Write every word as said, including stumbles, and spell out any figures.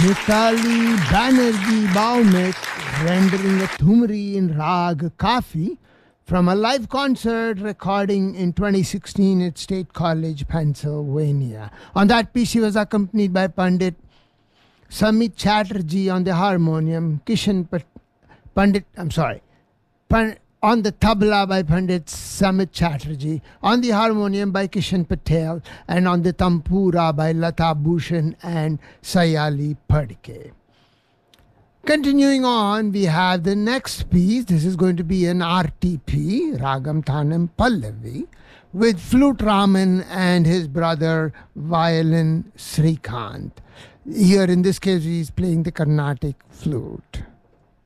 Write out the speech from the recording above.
Mitali Banerjee Baumik rendering a Thumri in Rag Kafi from a live concert recording in twenty sixteen at State College, Pennsylvania. On that piece, he was accompanied by Pandit Samit Chatterjee on the harmonium, Kishan Pat- Pandit, I'm sorry, Pan- on the tabla by Pandit Samit Chatterjee, on the harmonium by Kishan Patel, and on the tampura by Lata Bhushan and Sayali Padke. Continuing on, we have the next piece. This is going to be an R T P, Ragam Thanam Pallavi, with flute Raman and his brother violin Srikant. Here in this case, he is playing the Carnatic flute.